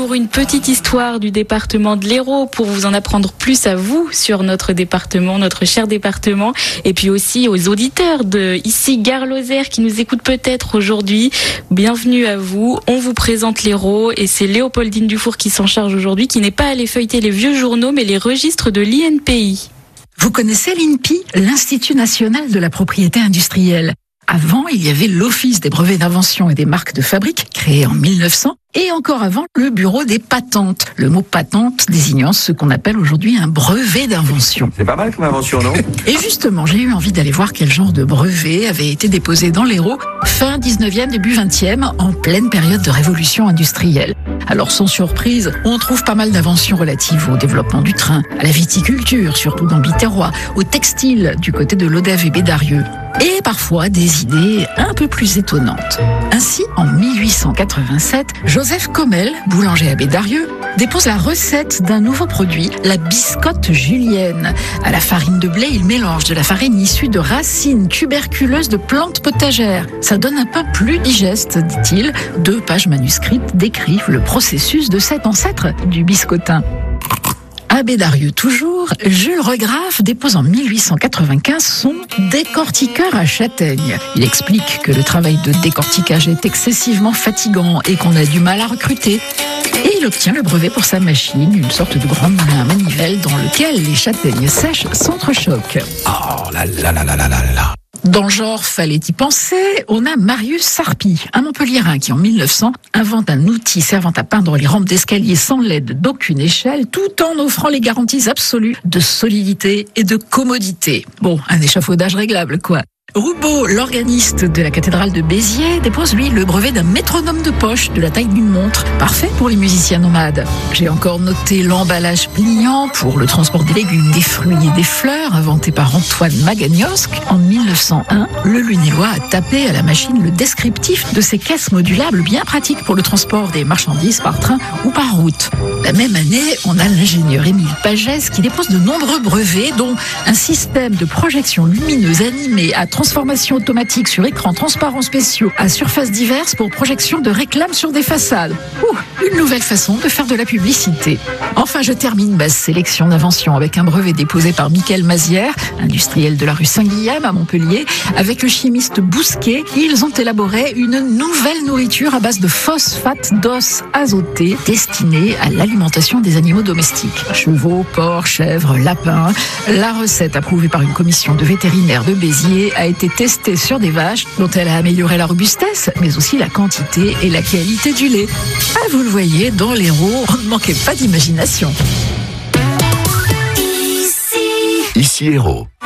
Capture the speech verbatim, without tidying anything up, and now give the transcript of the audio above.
Pour une petite histoire du département de l'Hérault, pour vous en apprendre plus à vous sur notre département, notre cher département, et puis aussi aux auditeurs de ici Gare-Lozère qui nous écoutent peut-être aujourd'hui. Bienvenue à vous. On vous présente l'Hérault et c'est Léopoldine Dufour qui s'en charge aujourd'hui, qui n'est pas allée feuilleter les vieux journaux mais les registres de l'I N P I. Vous connaissez l'I N P I, l'Institut national de la propriété industrielle. Avant, il y avait l'Office des brevets d'invention et des marques de fabrique, créé en mille neuf cents, et encore avant, le Bureau des patentes. Le mot patente désignant ce qu'on appelle aujourd'hui un brevet d'invention. C'est pas mal comme invention, non? Et justement, j'ai eu envie d'aller voir quel genre de brevet avait été déposé dans l'Hérault fin dix-neuvième, début vingtième, en pleine période de révolution industrielle. Alors sans surprise, on trouve pas mal d'inventions relatives au développement du train, à la viticulture, surtout dans Biterrois, au textile du côté de Lodève et Bédarieux, et parfois des idées un peu plus étonnantes. Ainsi, en mille huit cent quatre-vingt-sept, Joseph Commel, boulanger à Bédarieux, dépose la recette d'un nouveau produit, la biscotte julienne. À la farine de blé, il mélange de la farine issue de racines tuberculeuses de plantes potagères. Ça donne un pain plus digeste, dit-il. Deux pages manuscrites décrivent le processus de cet ancêtre du biscottin. À Bédarieux toujours, Jules Regrave dépose en mille huit cent quatre-vingt-quinze son décortiqueur à châtaigne. Il explique que le travail de décortiquage est excessivement fatigant et qu'on a du mal à recruter. Et il obtient le brevet pour sa machine, une sorte de grand moulin à manivelle dans lequel les châtaignes sèches s'entrechoquent. Oh là là là là là là là. Dans le genre, fallait y penser, on a Marius Sarpi, un Montpelliérain qui en mille neuf cents invente un outil servant à peindre les rampes d'escalier sans l'aide d'aucune échelle, tout en offrant les garanties absolues de solidité et de commodité. Bon, un échafaudage réglable, quoi. Roubaud, l'organiste de la cathédrale de Béziers, dépose lui le brevet d'un métronome de poche de la taille d'une montre, parfait pour les musiciens nomades. J'ai encore noté l'emballage pliant pour le transport des légumes, des fruits et des fleurs, inventé par Antoine Magagnosc. En mille neuf cent un, le Lunélois a tapé à la machine le descriptif de ces caisses modulables bien pratiques pour le transport des marchandises par train ou par route. La même année, on a l'ingénieur Émile Pagès qui dépose de nombreux brevets, dont un système de projection lumineuse animée à transformation automatique sur écran transparents spéciaux à surfaces diverses pour projection de réclames sur des façades. Ouh, une nouvelle façon de faire de la publicité. Enfin, je termine ma sélection d'inventions avec un brevet déposé par Michael Mazière, industriel de la rue Saint-Guillaume à Montpellier. Avec le chimiste Bousquet, ils ont élaboré une nouvelle nourriture à base de phosphate d'os azoté destinée à l'alimentation des animaux domestiques. Chevaux, porcs, chèvres, lapins. La recette approuvée par une commission de vétérinaires de Béziers a été testée sur des vaches dont elle a amélioré la robustesse, mais aussi la quantité et la qualité du lait. Ah, vous le voyez, dans l'Hérault, on ne manquait pas d'imagination. Ici Hérault.